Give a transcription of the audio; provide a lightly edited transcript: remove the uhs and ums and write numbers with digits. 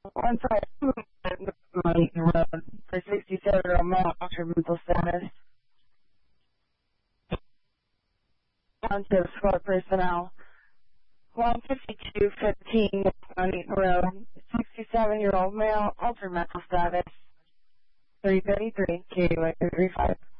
One side on the road for 67-year-old male, altered mental status. On to squad personnel. 15215 on Eaton Road, 67-year-old male, altered mental status. 333, KUA 335.